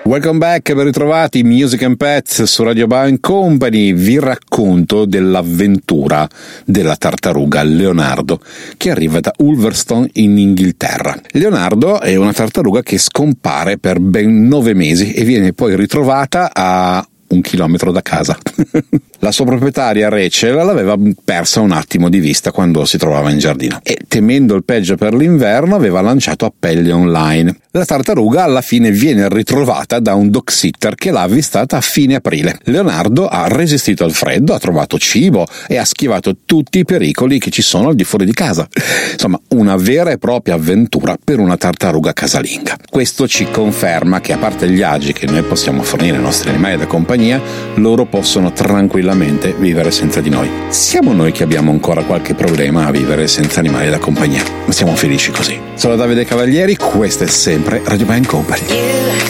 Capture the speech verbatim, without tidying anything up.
Welcome back, ben ritrovati, Music and Pets su Radio Bang Company. Vi racconto dell'avventura della tartaruga Leonardo, che arriva da Ulverstone in Inghilterra. Leonardo è una tartaruga che scompare per ben nove mesi e viene poi ritrovata a un chilometro da casa. La sua proprietaria Rachel l'aveva persa un attimo di vista quando si trovava in giardino e, temendo il peggio per l'inverno, aveva lanciato appelli online. La tartaruga alla fine viene ritrovata da un dog sitter che l'ha avvistata a fine aprile. Leonardo ha resistito al freddo, ha trovato cibo e ha schivato tutti i pericoli che ci sono al di fuori di casa. Insomma, una vera e propria avventura per una tartaruga casalinga. Questo ci conferma che, a parte gli agi che noi possiamo fornire ai nostri animali da compagnia, loro possono tranquillamente vivere senza di noi. Siamo noi che abbiamo ancora qualche problema a vivere senza animali da compagnia, ma siamo felici così. Sono Davide Cavalieri, questo è sempre Radio Bang Company.